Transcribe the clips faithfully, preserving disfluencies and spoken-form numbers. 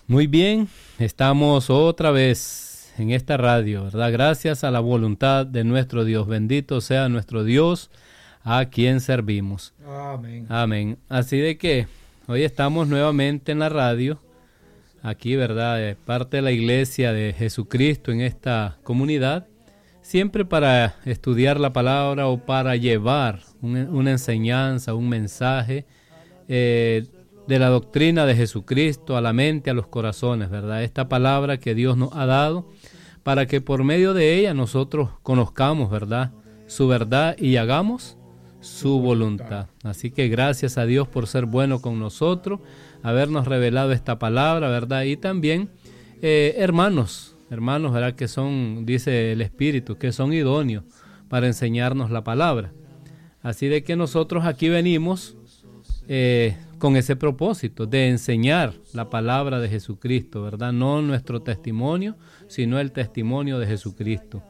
Muy bien, estamos otra vez en esta radio, ¿verdad? Gracias a la voluntad de nuestro Dios. Bendito sea nuestro Dios a quien servimos. Amén. Amén. Así de que hoy estamos nuevamente en la radio, aquí, ¿verdad? Parte de la iglesia de Jesucristo en esta comunidad, siempre para estudiar la palabra o para llevar un, una enseñanza, un mensaje eh, de la doctrina de Jesucristo a la mente, a los corazones, ¿verdad? Esta palabra que Dios nos ha dado para que por medio de ella nosotros conozcamos, ¿verdad?, su verdad y hagamos su voluntad. Así que gracias a Dios por ser bueno con nosotros, habernos revelado esta palabra, ¿verdad? Y también eh, hermanos, hermanos, ¿verdad?, que son, dice el Espíritu, que son idóneos para enseñarnos la palabra. Así de que nosotros aquí venimos eh, con ese propósito de enseñar la palabra de Jesucristo, ¿verdad? No nuestro testimonio, sino el testimonio de Jesucristo.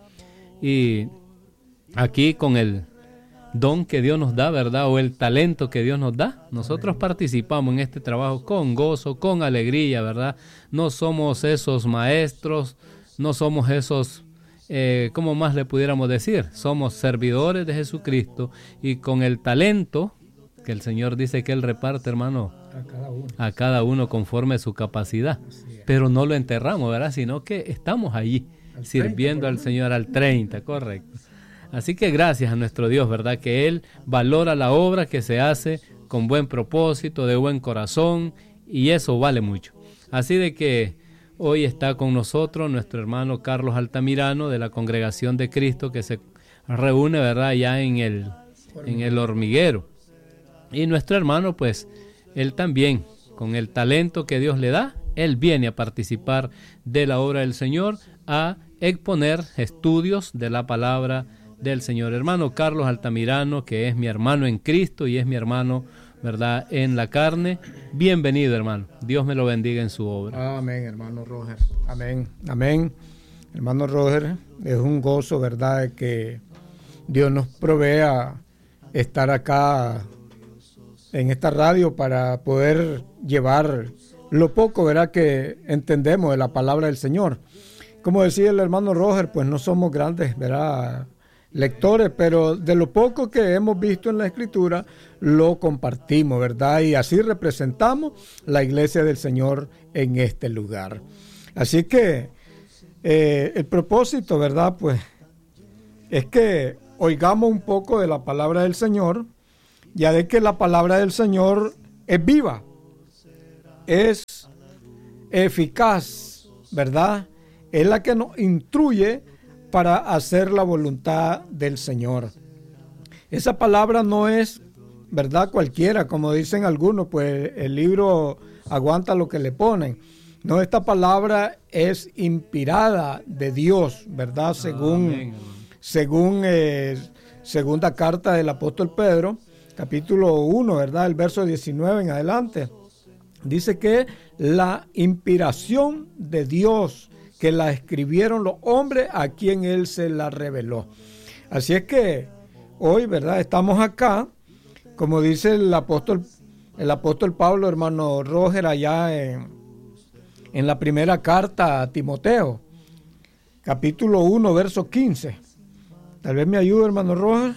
Y aquí con el don que Dios nos da, ¿verdad? O el talento que Dios nos da, nosotros Amén. Participamos en este trabajo con gozo, con alegría, ¿verdad? No somos esos maestros, no somos esos, eh, ¿cómo más le pudiéramos decir? Somos servidores de Jesucristo y con el talento que el Señor dice que Él reparte, hermano, a cada uno, a cada uno conforme a su capacidad. Pero no lo enterramos, ¿verdad? Sino que estamos allí al sirviendo treinta, al Señor al treinta, correcto. Así que gracias a nuestro Dios, ¿verdad? Que Él valora la obra que se hace con buen propósito, de buen corazón, y eso vale mucho. Así de que hoy está con nosotros nuestro hermano Carlos Altamirano de la Congregación de Cristo, que se reúne, ¿verdad?, ya en el, en el hormiguero. Y nuestro hermano, pues, él también, con el talento que Dios le da, él viene a participar de la obra del Señor, a exponer estudios de la palabra del Señor. Hermano Carlos Altamirano, que es mi hermano en Cristo y es mi hermano, ¿verdad?, en la carne. Bienvenido, hermano. Dios me lo bendiga en su obra. Amén, hermano Roger. Amén, amén. Hermano Roger, es un gozo, ¿verdad?, que Dios nos provea estar acá en esta radio para poder llevar lo poco, ¿verdad?, que entendemos de la palabra del Señor. Como decía el hermano Roger, pues no somos grandes, ¿verdad?, lectores, pero de lo poco que hemos visto en la Escritura, lo compartimos, ¿verdad? Y así representamos la iglesia del Señor en este lugar. Así que eh, el propósito, ¿verdad?, pues es que oigamos un poco de la palabra del Señor, ya de que la palabra del Señor es viva, es eficaz, ¿verdad? Es la que nos instruye para hacer la voluntad del Señor. Esa palabra no es, ¿verdad?, cualquiera, como dicen algunos, pues el libro aguanta lo que le ponen. No, esta palabra es inspirada de Dios, ¿verdad? Según, Amén. según eh, segunda carta del apóstol Pedro, capítulo uno, ¿verdad?, el verso diecinueve en adelante. Dice que la inspiración de Dios, que la escribieron los hombres a quien Él se la reveló. Así es que hoy, ¿verdad?, estamos acá, como dice el apóstol, el apóstol Pablo, hermano Roger, allá en, en la primera carta a Timoteo, capítulo uno, verso quince. Tal vez me ayude, hermano Roger.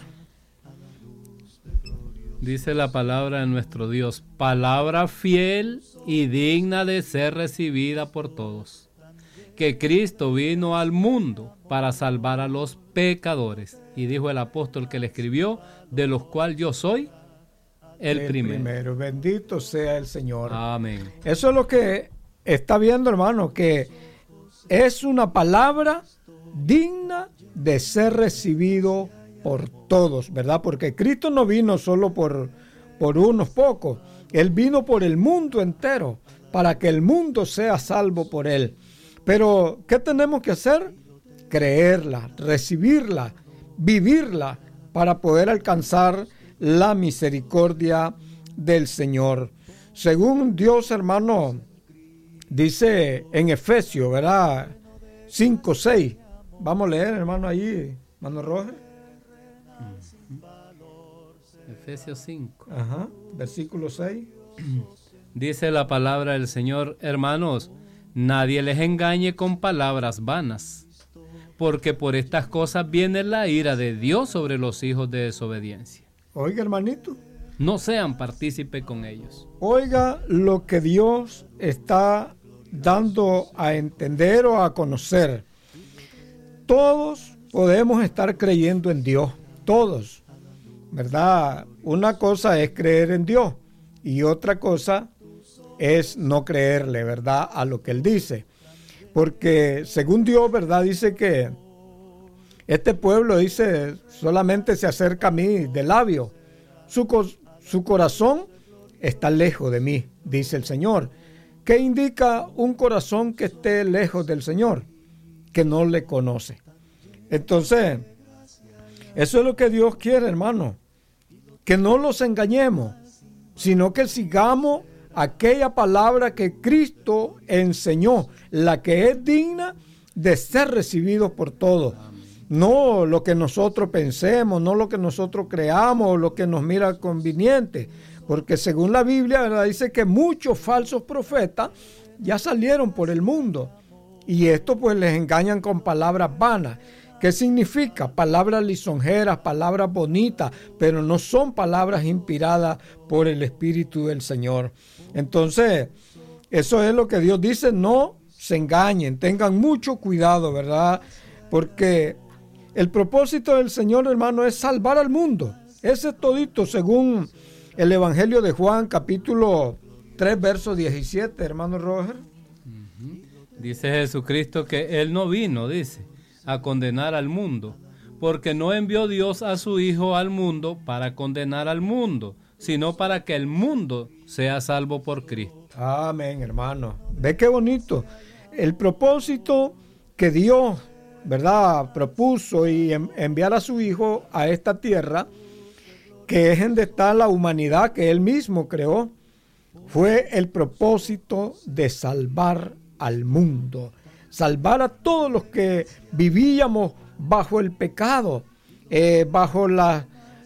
Dice la palabra de nuestro Dios, palabra fiel y digna de ser recibida por todos, que Cristo vino al mundo para salvar a los pecadores. Y dijo el apóstol que le escribió, de los cuales yo soy el, el primero. primero. Bendito sea el Señor. Amén. Eso es lo que está viendo, hermano, que es una palabra digna de ser recibido por todos, ¿verdad? Porque Cristo no vino solo por, por unos pocos. Él vino por el mundo entero, para que el mundo sea salvo por Él. Pero, ¿qué tenemos que hacer? Creerla, recibirla, vivirla, para poder alcanzar la misericordia del Señor. Según Dios, hermano, dice en Efesios, ¿verdad?, cinco, seis. Vamos a leer, hermano, allí, hermano Roger. Efesios cinco. Ajá, versículo seis. Dice la palabra del Señor, hermanos, nadie les engañe con palabras vanas, porque por estas cosas viene la ira de Dios sobre los hijos de desobediencia. Oiga, hermanito. No sean partícipes con ellos. Oiga lo que Dios está dando a entender o a conocer. Todos podemos estar creyendo en Dios, todos, ¿verdad? Una cosa es creer en Dios y otra cosa es no creerle, ¿verdad? A lo que Él dice. Porque según Dios, ¿verdad? Dice que este pueblo, dice, solamente se acerca a mí de labio. Su, su corazón está lejos de mí, dice el Señor. ¿Qué indica un corazón que esté lejos del Señor? Que no le conoce. Entonces, eso es lo que Dios quiere, hermano. Que no los engañemos, sino que sigamos aquella palabra que Cristo enseñó, la que es digna de ser recibido por todos. No lo que nosotros pensemos, no lo que nosotros creamos o lo que nos mira conveniente. Porque según la Biblia, ¿verdad?, dice que muchos falsos profetas ya salieron por el mundo. Y esto pues les engañan con palabras vanas. ¿Qué significa? Palabras lisonjeras, palabras bonitas, pero no son palabras inspiradas por el Espíritu del Señor. Entonces, eso es lo que Dios dice, no se engañen, tengan mucho cuidado, ¿verdad? Porque el propósito del Señor, hermano, es salvar al mundo. Ese es todito, según el Evangelio de Juan, capítulo tres, verso diecisiete, hermano Roger. Uh-huh. Dice Jesucristo que Él no vino, dice, a condenar al mundo, porque no envió Dios a su Hijo al mundo para condenar al mundo, sino para que el mundo sea salvo por Cristo. Amén, hermano. Ve qué bonito. El propósito que Dios, ¿verdad?, propuso y enviar a su Hijo a esta tierra, que es donde está la humanidad que Él mismo creó, fue el propósito de salvar al mundo, salvar a todos los que vivíamos bajo el pecado, eh, bajo las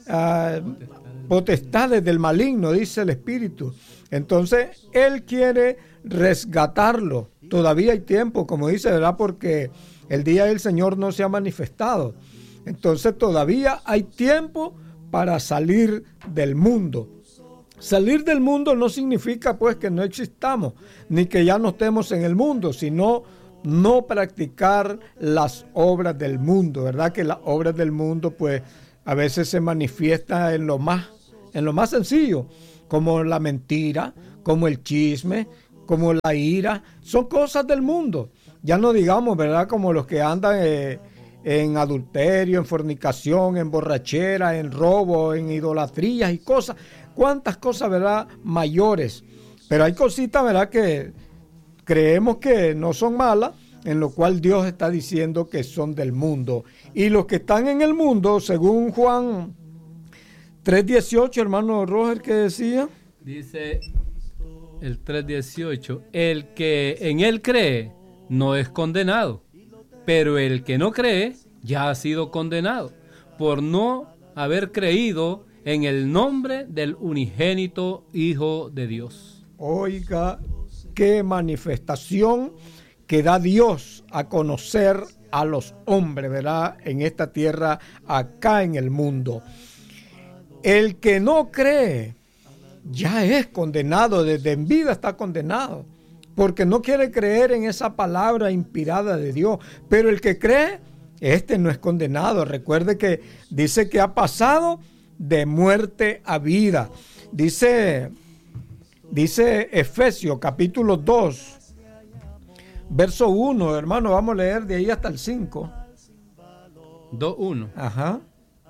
uh, potestades del maligno, dice el Espíritu. Entonces, Él quiere resgatarlo. Todavía hay tiempo, como dice, ¿verdad?, porque el día del Señor no se ha manifestado. Entonces, todavía hay tiempo para salir del mundo. Salir del mundo no significa pues que no existamos, ni que ya no estemos en el mundo, sino no practicar las obras del mundo, ¿verdad? Que las obras del mundo pues a veces se manifiestan en lo más, en lo más sencillo, como la mentira, como el chisme, como la ira, son cosas del mundo. Ya no digamos, ¿verdad?, como los que andan eh, en adulterio, en fornicación, en borrachera, en robo, en idolatrías y cosas. Cuántas cosas, ¿verdad?, mayores. Pero hay cositas, ¿verdad?, que creemos que no son malas, en lo cual Dios está diciendo que son del mundo. Y los que están en el mundo, según Juan tres dieciocho, hermano Roger, ¿qué decía? Dice el tres dieciocho, el que en Él cree no es condenado, pero el que no cree ya ha sido condenado por no haber creído en el nombre del unigénito Hijo de Dios. Oiga, qué manifestación que da Dios a conocer a los hombres, ¿verdad?, en esta tierra, acá en el mundo. El que no cree ya es condenado, desde en vida está condenado, porque no quiere creer en esa palabra inspirada de Dios. Pero el que cree, este no es condenado. Recuerde que dice que ha pasado de muerte a vida. Dice, dice Efesios capítulo dos, verso uno, hermano, vamos a leer de ahí hasta el cinco. dos uno. Ajá.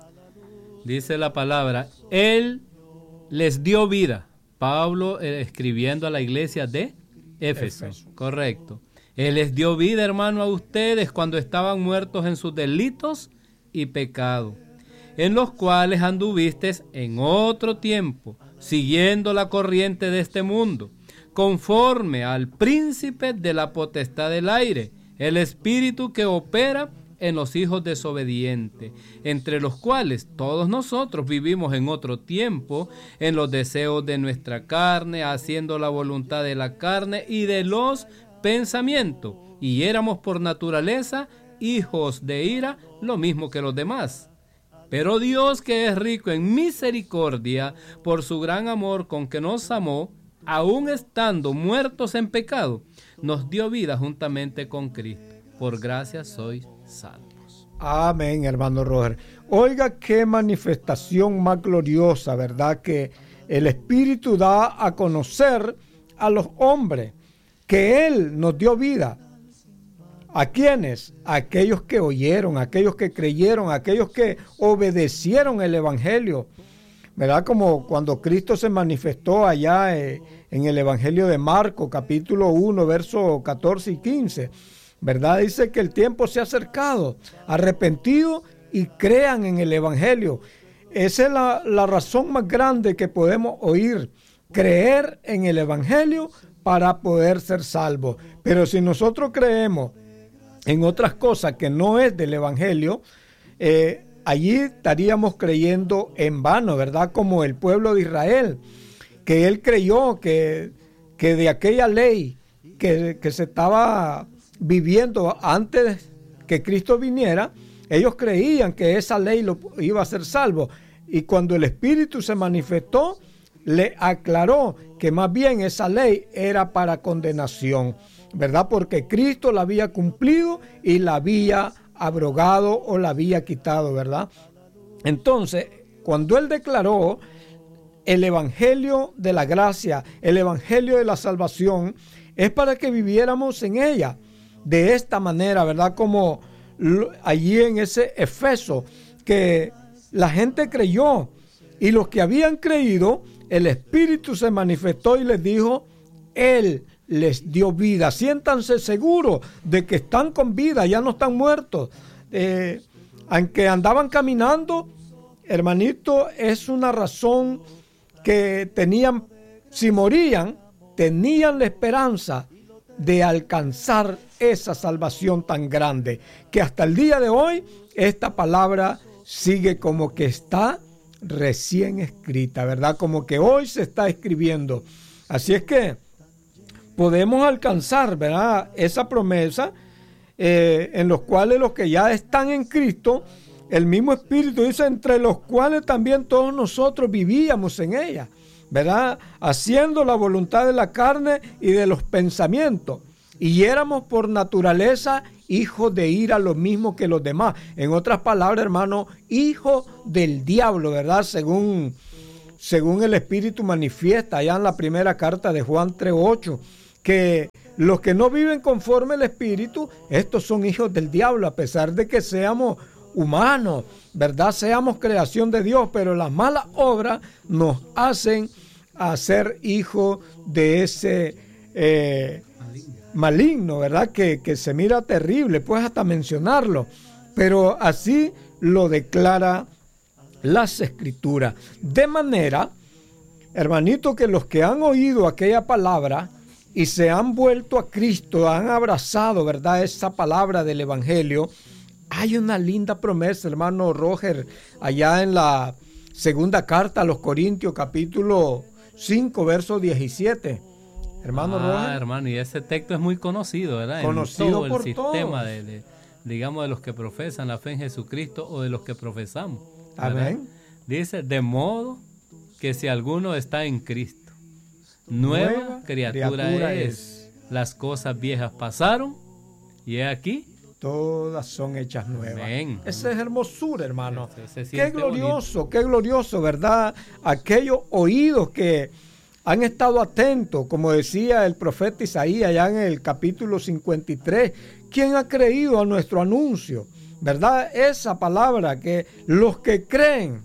Dice la palabra, Él les dio vida. Pablo eh, escribiendo a la iglesia de Éfeso. Éfeso. Correcto. Él les dio vida, hermano, a ustedes cuando estaban muertos en sus delitos y pecado, en los cuales anduvisteis en otro tiempo, siguiendo la corriente de este mundo, conforme al príncipe de la potestad del aire, el espíritu que opera en los hijos desobedientes, entre los cuales todos nosotros vivimos en otro tiempo, en los deseos de nuestra carne, haciendo la voluntad de la carne y de los pensamiento, y éramos por naturaleza hijos de ira, lo mismo que los demás. Pero Dios, que es rico en misericordia, por su gran amor con que nos amó, aun estando muertos en pecado, nos dio vida juntamente con Cristo. Por gracia sois salvos. Amén, hermano Roger. Oiga qué manifestación más gloriosa, ¿verdad? Que el Espíritu da a conocer a los hombres que Él nos dio vida. ¿A quiénes? A aquellos que oyeron, a aquellos que creyeron, a aquellos que obedecieron el Evangelio. ¿Verdad? Como cuando Cristo se manifestó allá eh, en el Evangelio de Marcos, capítulo uno, versos catorce y quince. ¿Verdad? Dice que el tiempo se ha acercado. Arrepentidos y crean en el Evangelio. Esa es la, la razón más grande que podemos oír. Creer en el Evangelio para poder ser salvos. Pero si nosotros creemos en otras cosas que no es del Evangelio, eh, allí estaríamos creyendo en vano, ¿verdad? Como el pueblo de Israel, que él creyó que, que de aquella ley que, que se estaba viviendo antes que Cristo viniera, ellos creían que esa ley lo iba a hacer salvo. Y cuando el Espíritu se manifestó, le aclaró que más bien esa ley era para condenación, ¿verdad? Porque Cristo la había cumplido y la había abrogado o la había quitado, ¿verdad? Entonces, cuando él declaró el evangelio de la gracia, el evangelio de la salvación, es para que viviéramos en ella de esta manera, ¿verdad? Como allí en ese Efeso, que la gente creyó y los que habían creído, el Espíritu se manifestó y les dijo, Él les dio vida. Siéntanse seguros de que están con vida, ya no están muertos. Eh, aunque andaban caminando, hermanito, es una razón que tenían, si morían, tenían la esperanza de alcanzar esa salvación tan grande, que hasta el día de hoy esta palabra sigue como que está recién escrita, ¿verdad? Como que hoy se está escribiendo. Así es que podemos alcanzar, ¿verdad?, esa promesa eh, en los cuales los que ya están en Cristo, el mismo Espíritu dice, entre los cuales también todos nosotros vivíamos en ella, ¿verdad?, haciendo la voluntad de la carne y de los pensamientos, y éramos por naturaleza hijos de ira, lo mismo que los demás. En otras palabras, hermano, hijos del diablo, ¿verdad? Según, según el Espíritu manifiesta allá en la primera carta de Juan tres ocho, que los que no viven conforme al Espíritu, estos son hijos del diablo, a pesar de que seamos humanos, ¿verdad? Seamos creación de Dios, pero las malas obras nos hacen a ser hijos de ese eh, maligno, ¿verdad? Que, que se mira terrible, puedes hasta mencionarlo, pero así lo declara las Escrituras. De manera, hermanito, que los que han oído aquella palabra y se han vuelto a Cristo, han abrazado, ¿verdad?, esa palabra del Evangelio, hay una linda promesa, hermano Roger, allá en la segunda carta a los Corintios, capítulo cinco, verso diecisiete. Hermano ah, Roger. hermano, y ese texto es muy conocido, ¿verdad? Conocido en todo por el sistema todos. de, de, digamos, de los que profesan la fe en Jesucristo o de los que profesamos, ¿verdad? Amén. Dice, de modo que si alguno está en Cristo, nueva, nueva criatura, criatura es. es. Las cosas viejas pasaron y he aquí, todas son hechas nuevas. Amén. Esa es hermosura, hermano. Se, se qué glorioso, bonito. Qué glorioso, ¿verdad? Aquellos oídos que han estado atentos, como decía el profeta Isaías allá en el capítulo cincuenta y tres, ¿quién ha creído a nuestro anuncio? ¿Verdad? Esa palabra, que los que creen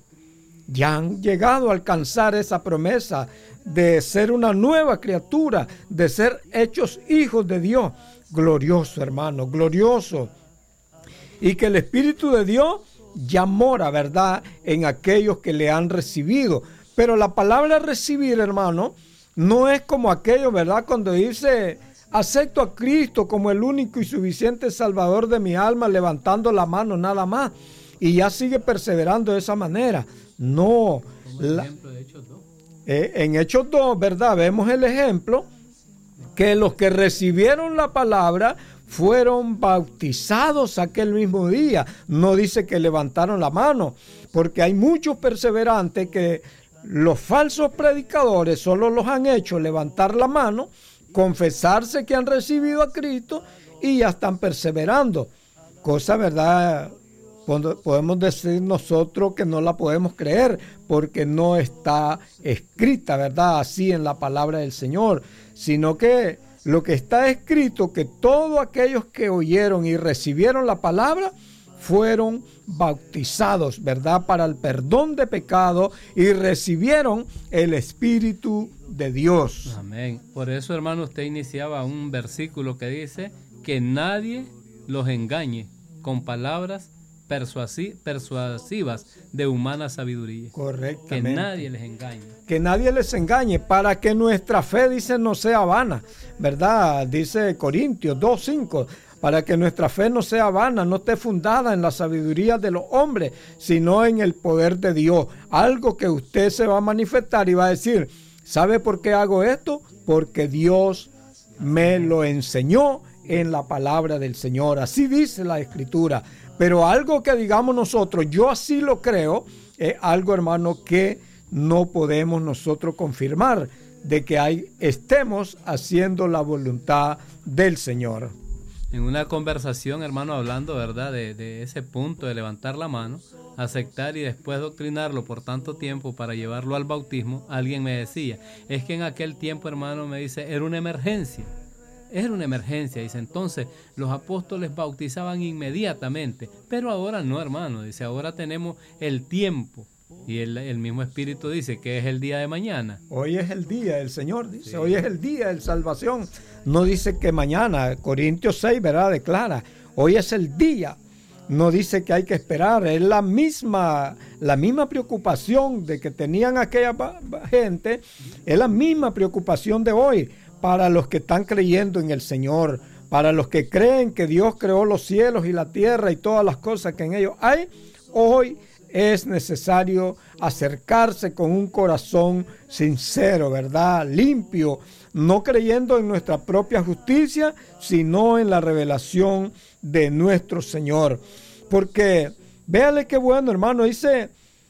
ya han llegado a alcanzar esa promesa de ser una nueva criatura, de ser hechos hijos de Dios. Glorioso, hermano, glorioso. Y que el Espíritu de Dios ya mora, ¿verdad?, en aquellos que le han recibido. Pero la palabra recibir, hermano, no es como aquello, ¿verdad?, cuando dice, acepto a Cristo como el único y suficiente Salvador de mi alma, levantando la mano nada más, y ya sigue perseverando de esa manera. No. Como el la, ejemplo de Hechos dos. Eh, en Hechos dos, ¿verdad?, vemos el ejemplo que los que recibieron la palabra fueron bautizados aquel mismo día. No dice que levantaron la mano, porque hay muchos perseverantes que los falsos predicadores solo los han hecho levantar la mano, confesarse que han recibido a Cristo y ya están perseverando. Cosa, ¿verdad? Podemos decir nosotros que no la podemos creer porque no está escrita, ¿verdad? Así en la palabra del Señor, sino que lo que está escrito, que todos aquellos que oyeron y recibieron la palabra fueron bautizados, ¿verdad? Para el perdón de pecado y recibieron el Espíritu de Dios. Amén. Por eso, hermano, usted iniciaba un versículo que dice que nadie los engañe con palabras persuasi- persuasivas de humana sabiduría. Correctamente. Que nadie les engañe. Que nadie les engañe, para que nuestra fe, dice, no sea vana, ¿verdad? Dice Corintios dos cinco, para que nuestra fe no sea vana, no esté fundada en la sabiduría de los hombres, sino en el poder de Dios. Algo que usted se va a manifestar y va a decir, ¿sabe por qué hago esto? Porque Dios me lo enseñó en la palabra del Señor. Así dice la Escritura. Pero algo que digamos nosotros, yo así lo creo, es algo, hermano, que no podemos nosotros confirmar, de que hay, estemos haciendo la voluntad del Señor. En una conversación, hermano, hablando, ¿verdad?, de, de ese punto de levantar la mano, aceptar y después doctrinarlo por tanto tiempo para llevarlo al bautismo, alguien me decía, es que en aquel tiempo, hermano, me dice, era una emergencia. Era una emergencia, dice, entonces los apóstoles bautizaban inmediatamente, pero ahora no, hermano, dice, ahora tenemos el tiempo. Y el, el mismo Espíritu dice que es el día de mañana. Hoy es el día del Señor, dice, sí. Hoy es el día de salvación. No dice que mañana, Corintios seis, ¿verdad? Declara, hoy es el día. No dice que hay que esperar, es la misma, la misma preocupación de que tenían aquella gente, es la misma preocupación de hoy para los que están creyendo en el Señor, para los que creen que Dios creó los cielos y la tierra y todas las cosas que en ellos hay. Hoy es necesario acercarse con un corazón sincero, ¿verdad? Limpio, no creyendo en nuestra propia justicia, sino en la revelación de nuestro Señor. Porque, véale qué bueno, hermano, dice,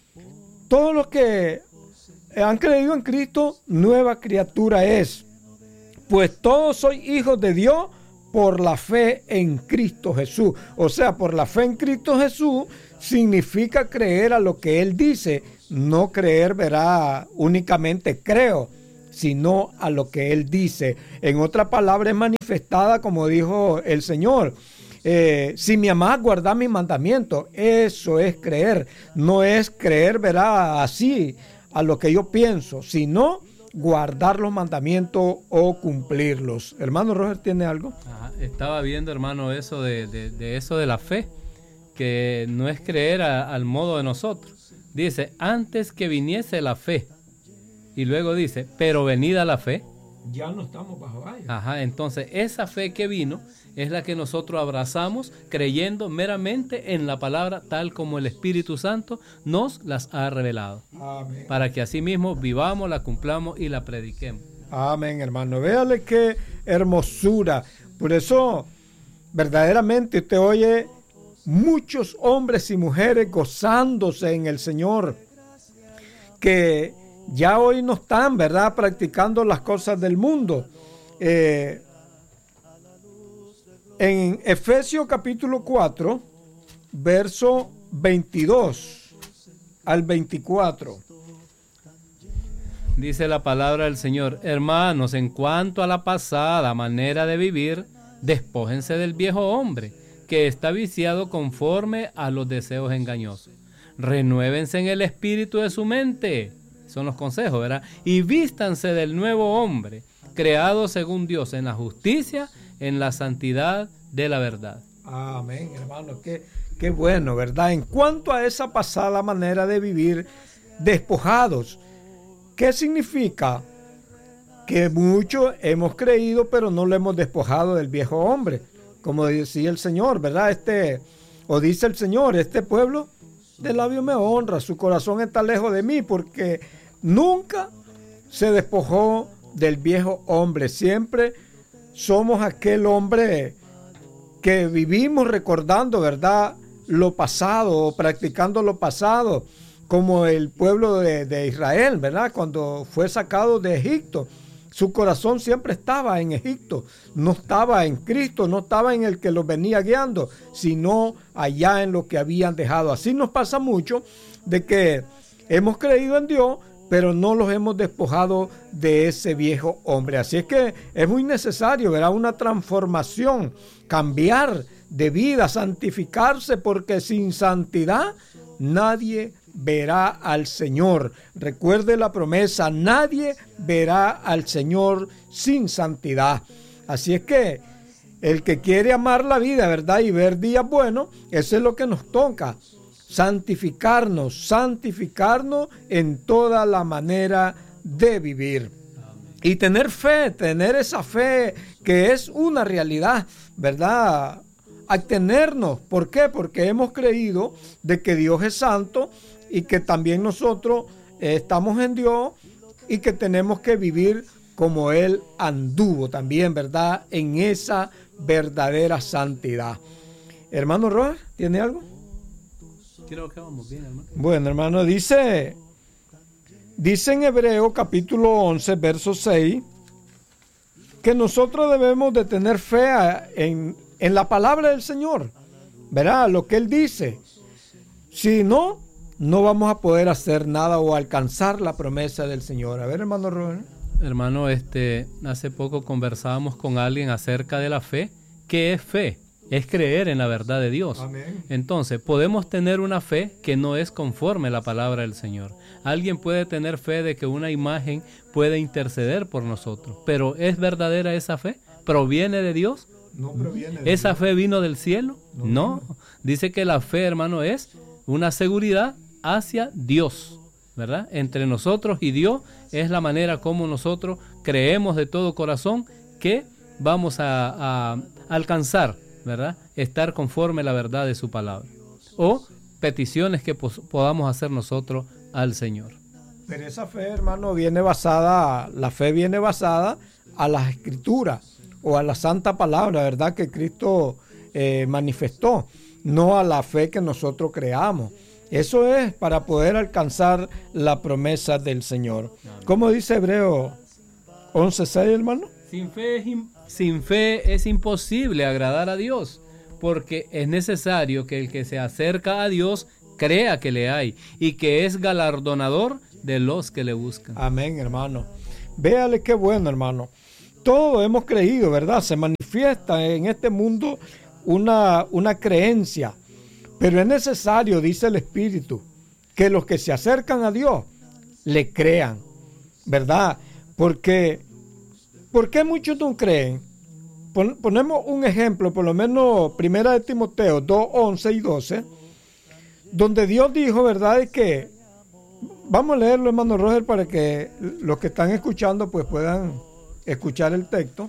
todos los que han creído en Cristo, nueva criatura es. Pues todos sois hijos de Dios por la fe en Cristo Jesús. O sea, por la fe en Cristo Jesús significa creer a lo que Él dice. No creer, verá, únicamente creo, sino a lo que Él dice. En otra palabra es manifestada, como dijo el Señor. Eh, si me amás, guardad mis mandamientos. Eso es creer. No es creer, verá, así a lo que yo pienso, sino guardar los mandamientos o cumplirlos. Hermano Roger, ¿tiene algo? Ajá, estaba viendo, hermano, eso de, de, de eso de la fe, que no es creer a, al modo de nosotros. Dice, antes que viniese la fe, y luego dice, pero venida la fe. Ya no estamos bajo ella. Ajá, entonces esa fe que vino es la que nosotros abrazamos creyendo meramente en la palabra tal como el Espíritu Santo nos las ha revelado. Amén. Para que así mismo vivamos, la cumplamos y la prediquemos. Amén, hermano. Véale qué hermosura. Por eso, verdaderamente usted oye muchos hombres y mujeres gozándose en el Señor, que ya hoy no están, ¿verdad?, practicando las cosas del mundo. Eh, en Efesios capítulo cuatro, verso veintidós al veinticuatro. Dice la palabra del Señor, hermanos, en cuanto a la pasada manera de vivir, despójense del viejo hombre, que está viciado conforme a los deseos engañosos. Renuévense en el espíritu de su mente. Son los consejos, ¿verdad? Y vístanse del nuevo hombre, creado según Dios en la justicia, en la santidad de la verdad. Amén, hermano, qué, qué bueno, ¿verdad? En cuanto a esa pasada manera de vivir, despojados, ¿qué significa? Que muchos hemos creído, pero no lo hemos despojado del viejo hombre, como decía el Señor, ¿verdad? Este, o dice el Señor, este pueblo de labio me honra, su corazón está lejos de mí, porque nunca se despojó del viejo hombre, siempre somos aquel hombre que vivimos recordando, ¿verdad?, lo pasado, practicando lo pasado, como el pueblo de, de Israel, ¿verdad?, cuando fue sacado de Egipto. Su corazón siempre estaba en Egipto, no estaba en Cristo, no estaba en el que los venía guiando, sino allá en lo que habían dejado. Así nos pasa mucho de que hemos creído en Dios, pero no los hemos despojado de ese viejo hombre. Así es que es muy necesario, ¿verdad?, una transformación, cambiar de vida, santificarse, porque sin santidad nadie verá al Señor. Recuerde la promesa, nadie verá al Señor sin santidad. Así es que el que quiere amar la vida, ¿verdad?, y ver días buenos, eso es lo que nos toca. Santificarnos, santificarnos en toda la manera de vivir. Y tener fe, tener esa fe que es una realidad, ¿verdad?, atenernos. ¿Por qué? Porque hemos creído de que Dios es santo y que también nosotros eh, estamos en Dios y que tenemos que vivir como Él anduvo también, ¿verdad?, en esa verdadera santidad. Hermano Robert, ¿tiene algo? Creo que vamos bien, hermano. Bueno, hermano, dice, dice en Hebreo capítulo once, verso seis, que nosotros debemos de tener fe en, en la palabra del Señor, ¿verdad?, lo que Él dice. Si no, no vamos a poder hacer nada o alcanzar la promesa del Señor. A ver, hermano Robert. Hermano, este, hace poco conversábamos con alguien acerca de la fe. ¿Qué es fe? Es creer en la verdad de Dios. Amén. Entonces, podemos tener una fe que no es conforme a la palabra del Señor. Alguien puede tener fe de que una imagen puede interceder por nosotros, pero ¿es verdadera esa fe? ¿Proviene de Dios? No proviene de ¿Esa Dios. fe vino del cielo? No. No. Dice que la fe, hermano, es una seguridad hacia Dios, ¿verdad? Entre nosotros y Dios es la manera como nosotros creemos de todo corazón que vamos a, a alcanzar, ¿verdad?, estar conforme a la verdad de su palabra. O peticiones que pos- podamos hacer nosotros al Señor. Pero esa fe, hermano, viene basada, la fe viene basada a las escrituras o a la santa palabra, ¿verdad?, que Cristo eh, manifestó, no a la fe que nosotros creamos. Eso es para poder alcanzar la promesa del Señor. ¿Cómo dice Hebreo once seis, hermano? Sin fe, es im- sin fe es imposible agradar a Dios, porque es necesario que el que se acerca a Dios crea que le hay y que es galardonador de los que le buscan. Amén, hermano. Véale qué bueno, hermano. Todos hemos creído, ¿verdad? Se manifiesta en este mundo una, una creencia, pero es necesario, dice el Espíritu, que los que se acercan a Dios le crean, ¿verdad? Porque, ¿por qué muchos no creen? Pon, ponemos un ejemplo, por lo menos Primera de Timoteo dos, once y doce, donde Dios dijo, ¿verdad?, es que, vamos a leerlo, hermano Roger, para que los que están escuchando pues puedan escuchar el texto.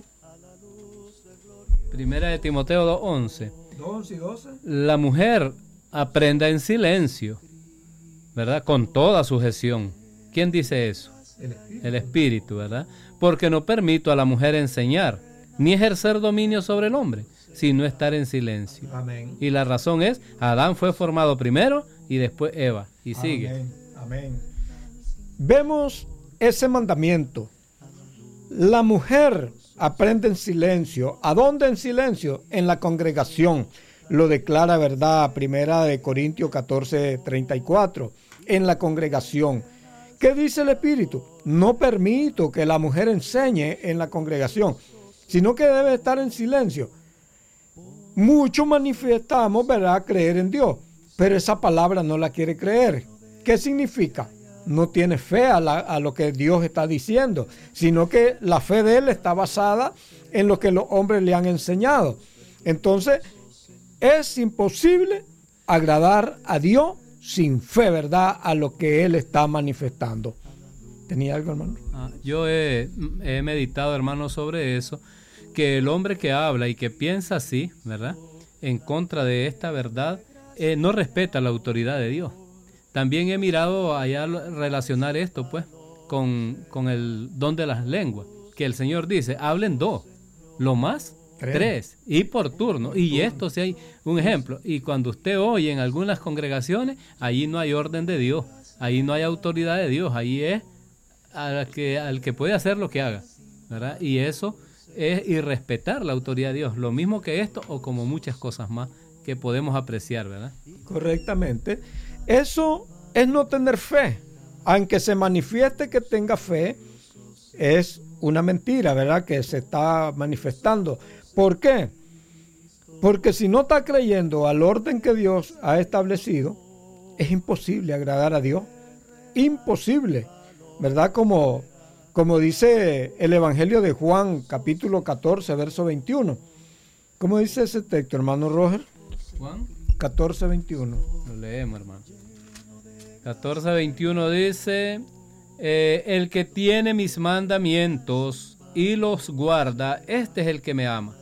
Primera de Timoteo dos once. dos y doce. La mujer aprenda en silencio, ¿verdad?, con toda sujeción. ¿Quién dice eso? El Espíritu. El Espíritu, ¿verdad? Porque no permito a la mujer enseñar, ni ejercer dominio sobre el hombre, sino estar en silencio. Amén. Y la razón es, Adán fue formado primero y después Eva. Y sigue. Amén. Amén. Vemos ese mandamiento. La mujer aprende en silencio. ¿A dónde en silencio? En la congregación. Lo declara, ¿verdad? Primera de Corintios catorce, treinta y cuatro. En la congregación. ¿Qué dice el Espíritu? No permito que la mujer enseñe en la congregación, sino que debe estar en silencio. Muchos manifestamos, ¿verdad?, creer en Dios, pero esa palabra no la quiere creer. ¿Qué significa? No tiene fe a, la, a lo que Dios está diciendo, sino que la fe de él está basada en lo que los hombres le han enseñado. Entonces, es imposible agradar a Dios sin fe, ¿verdad?, a lo que él está manifestando. ¿Tenía algo, hermano? Ah, yo he, he meditado, hermano, sobre eso, que el hombre que habla y que piensa así, ¿verdad?, en contra de esta verdad, eh, no respeta la autoridad de Dios. También he mirado allá relacionar esto, pues, con, con el don de las lenguas, que el Señor dice, hablen dos, lo más tres, tres y por turno. Por y turno. Esto sí hay un ejemplo. Y cuando usted oye en algunas congregaciones, allí no hay orden de Dios, ahí no hay autoridad de Dios, ahí es al que, al que puede hacer lo que haga, ¿verdad? Y eso es irrespetar la autoridad de Dios, lo mismo que esto o como muchas cosas más que podemos apreciar, ¿verdad? Correctamente. Eso es no tener fe. Aunque se manifieste que tenga fe, es una mentira, ¿verdad? Que se está manifestando. ¿Por qué? Porque si no está creyendo al orden que Dios ha establecido, es imposible agradar a Dios. Imposible, ¿verdad? Como, como dice el Evangelio de Juan, capítulo catorce, verso veintiuno. ¿Cómo dice ese texto, hermano Roger? Juan catorce, veintiuno. Lo leemos, hermano. catorce, veintiuno dice, eh, el que tiene mis mandamientos y los guarda, este es el que me ama.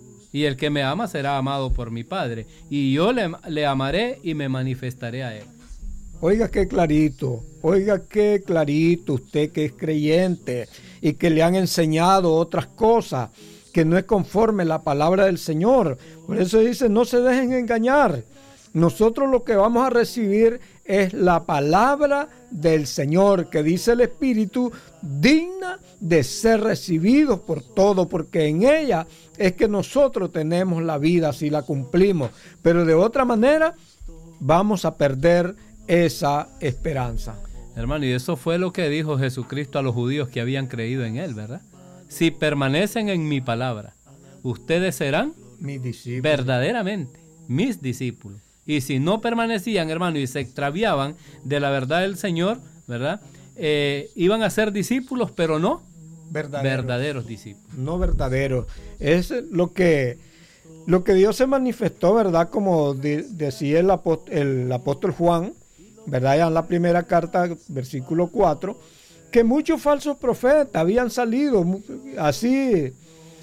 Y el que me ama será amado por mi Padre, y yo le, le amaré y me manifestaré a él. Oiga qué clarito, oiga qué clarito usted que es creyente y que le han enseñado otras cosas que no es conforme la palabra del Señor. Por eso dice, no se dejen engañar. Nosotros lo que vamos a recibir es la palabra del Señor, que dice el Espíritu, digna de ser recibidos por todo, porque en ella es que nosotros tenemos la vida si la cumplimos. Pero de otra manera vamos a perder esa esperanza. Hermano, y eso fue lo que dijo Jesucristo a los judíos que habían creído en Él, ¿verdad? Si permanecen en mi palabra, ustedes serán mis discípulos. Verdaderamente mis discípulos. Y si no permanecían, hermano, y se extraviaban de la verdad del Señor, ¿verdad? Eh, iban a ser discípulos, pero no verdaderos, verdaderos discípulos. No verdaderos. Es lo que, lo que Dios se manifestó, ¿verdad? Como de, decía el apóstol, el apóstol Juan, ¿verdad? Ya en la primera carta, versículo cuatro, que muchos falsos profetas habían salido, así,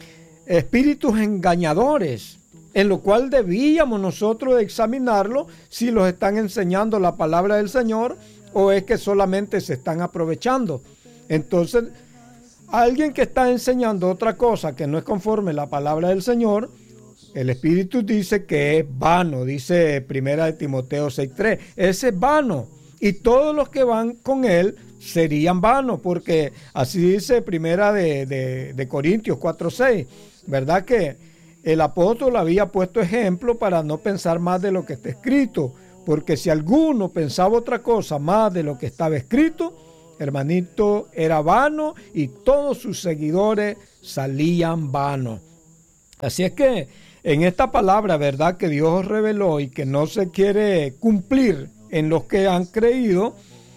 espíritus engañadores, en lo cual debíamos nosotros examinarlo si los están enseñando la palabra del Señor o es que solamente se están aprovechando. Entonces, alguien que está enseñando otra cosa que no es conforme a la palabra del Señor, el Espíritu dice que es vano, dice primera de Timoteo seis tres, ese es vano, y todos los que van con él serían vanos, porque así dice primera de, de, de Corintios cuatro seis, ¿verdad? Que el apóstol había puesto ejemplo para no pensar más de lo que está escrito, porque si alguno pensaba otra cosa más de lo que estaba escrito, hermanito, era vano y todos sus seguidores salían vanos. Así es que en esta palabra, ¿verdad?, que Dios reveló y que no se quiere cumplir en los que han creído,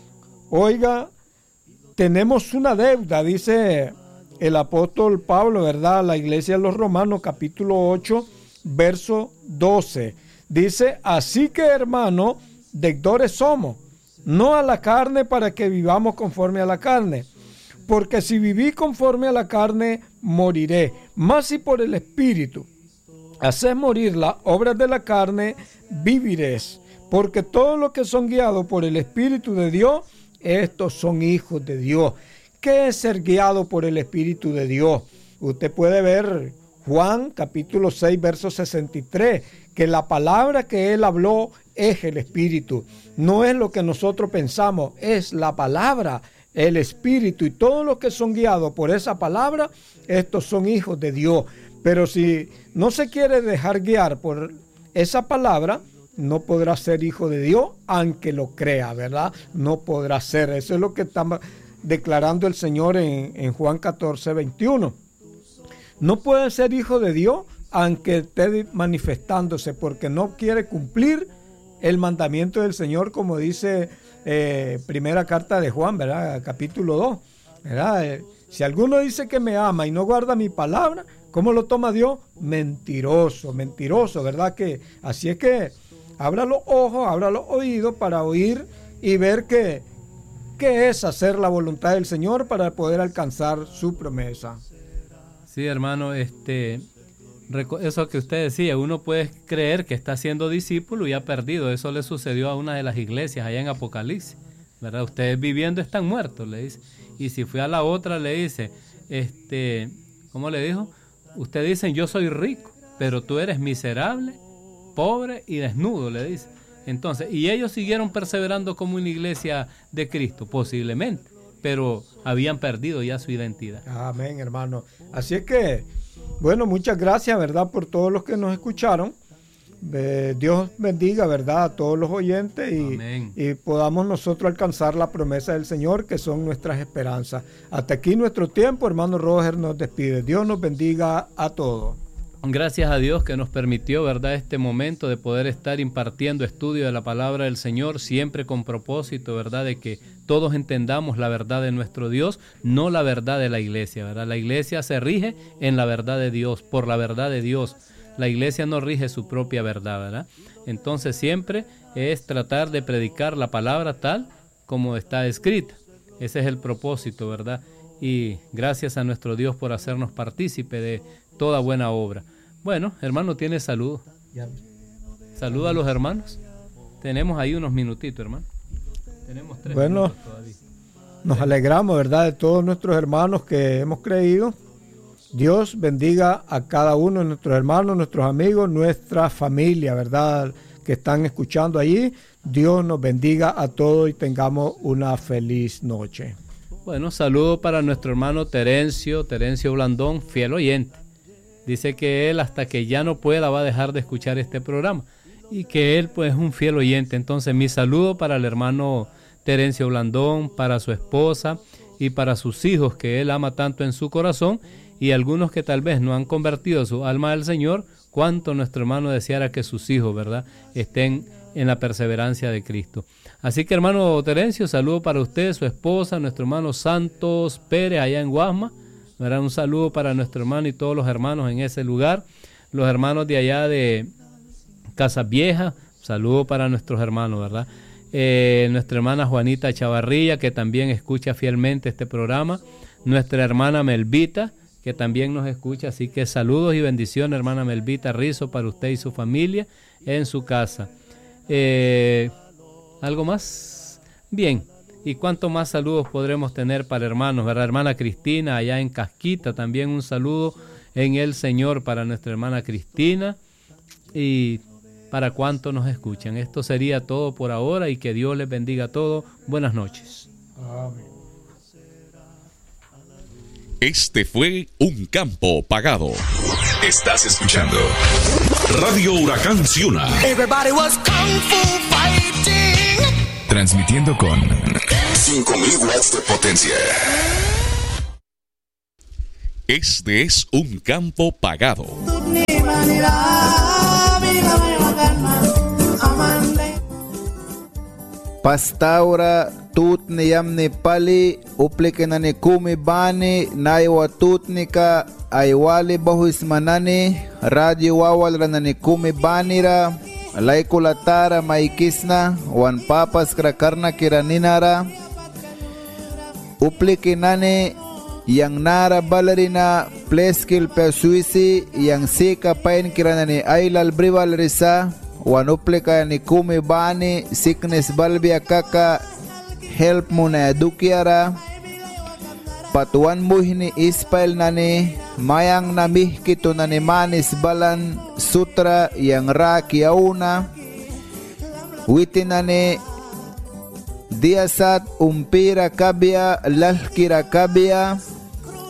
oiga, tenemos una deuda, dice el apóstol Pablo, ¿verdad?, a la iglesia de los Romanos, capítulo ocho, verso doce. Dice, así que, hermano, deudores somos, no a la carne para que vivamos conforme a la carne. Porque si viví conforme a la carne, moriré. Mas si por el Espíritu hacés morir las obras de la carne, viviréis. Porque todos los que son guiados por el Espíritu de Dios, estos son hijos de Dios. ¿Qué es ser guiado por el Espíritu de Dios? Usted puede ver Juan capítulo seis, verso sesenta y tres, que la palabra que él habló es el Espíritu. No es lo que nosotros pensamos, es la palabra, el Espíritu. Y todos los que son guiados por esa palabra, estos son hijos de Dios. Pero si no se quiere dejar guiar por esa palabra, no podrá ser hijo de Dios, aunque lo crea, ¿verdad? No podrá ser. Eso es lo que está declarando el Señor en, en Juan catorce, veintiuno. No puede ser hijo de Dios, aunque esté manifestándose, porque no quiere cumplir el mandamiento del Señor, como dice eh, primera carta de Juan, ¿verdad? Capítulo dos, ¿verdad? Eh, si alguno dice que me ama y no guarda mi palabra, ¿cómo lo toma Dios? Mentiroso, mentiroso, ¿verdad? Que así es que abra los ojos, abra los oídos para oír y ver que, que es hacer la voluntad del Señor para poder alcanzar su promesa. Sí, hermano, este, eso que usted decía, uno puede creer que está siendo discípulo y ha perdido. Eso le sucedió a una de las iglesias allá en Apocalipsis, ¿verdad? Ustedes viviendo están muertos, le dice. Y si fue a la otra, le dice, este, ¿cómo le dijo? ustedes dicen yo soy rico, pero tú eres miserable, pobre y desnudo, le dice. Entonces, ¿y ellos siguieron perseverando como una iglesia de Cristo? Posiblemente, pero habían perdido ya su identidad. Amén, hermano. Así es que, bueno, muchas gracias, ¿verdad?, por todos los que nos escucharon. Eh, Dios bendiga, ¿verdad?, a todos los oyentes y, y podamos nosotros alcanzar la promesa del Señor, que son nuestras esperanzas. Hasta aquí nuestro tiempo, hermano Roger nos despide. Dios nos bendiga a todos. Gracias a Dios que nos permitió, ¿verdad?, este momento de poder estar impartiendo estudio de la palabra del Señor, siempre con propósito, ¿verdad?, de que todos entendamos la verdad de nuestro Dios, no la verdad de la iglesia, ¿verdad? La iglesia se rige en la verdad de Dios, por la verdad de Dios. La iglesia no rige su propia verdad, ¿verdad? Entonces siempre es tratar de predicar la palabra tal como está escrita. Ese es el propósito, ¿verdad? Y gracias a nuestro Dios por hacernos partícipe de toda buena obra. Bueno, hermano, tiene salud. Saluda a los hermanos. Tenemos ahí unos minutitos, hermano. Tenemos tres bueno, minutos todavía. Nos alegramos, ¿verdad?, de todos nuestros hermanos que hemos creído. Dios bendiga a cada uno de nuestros hermanos, nuestros amigos, nuestra familia, ¿verdad?, que están escuchando allí. Dios nos bendiga a todos y tengamos una feliz noche. Bueno, saludo para nuestro hermano Terencio, Terencio Blandón, fiel oyente. Dice que él hasta que ya no pueda va a dejar de escuchar este programa y que él pues es un fiel oyente. Entonces mi saludo para el hermano Terencio Blandón, para su esposa y para sus hijos que él ama tanto en su corazón, y algunos que tal vez no han convertido su alma al Señor. Cuánto nuestro hermano deseara que sus hijos, ¿verdad?, estén en la perseverancia de Cristo. Así que, hermano Terencio, saludo para usted, su esposa, nuestro hermano Santos Pérez allá en Guasma, ¿verdad? Un saludo para nuestro hermano y todos los hermanos en ese lugar, los hermanos de allá de Casas Viejas, saludo para nuestros hermanos, ¿verdad? Eh, nuestra hermana Juanita Chavarrilla, que también escucha fielmente este programa, nuestra hermana Melvita, que también nos escucha, así que saludos y bendiciones, hermana Melvita Rizo, para usted y su familia en su casa. Eh, ¿Algo más? Bien, ¿y cuánto más saludos podremos tener para hermanos, verdad? Hermana Cristina, allá en Casquita, también un saludo en el Señor para nuestra hermana Cristina, y para cuánto nos escuchan. Esto sería todo por ahora, y que Dios les bendiga a todos. Buenas noches. Amén. Este fue Un Campo Pagado. Estás escuchando Radio Huracán Ciuna. Everybody was kung fu fighting. Transmitiendo con cinco mil watts de potencia. Este es Un Campo Pagado. Pastaura tut niyam ni pali uplike na ni kumi bani naiwa tutnika aiwali bahus manani radio wawal na ni kumi banira laikulatara maikisna wan papas krakarna kiraninara uplike nani yang nara balerina pleskil pesuisi yang sika pain kiranani ailal brival risa wanuplika ni kumi bani sickness balbia kaka help muna dukiara patuan muhni ispail nani mayang namih kito nani manis balan sutra yang raki auna witin nani diasat umpira kabia lalkira kabia